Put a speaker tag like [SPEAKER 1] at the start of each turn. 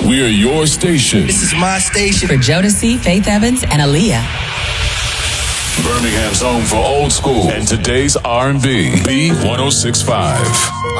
[SPEAKER 1] We are your station.
[SPEAKER 2] This is my station.
[SPEAKER 3] For Jodeci, Faith Evans, and Aaliyah.
[SPEAKER 1] Birmingham's home for old school and today's R&B. B1065.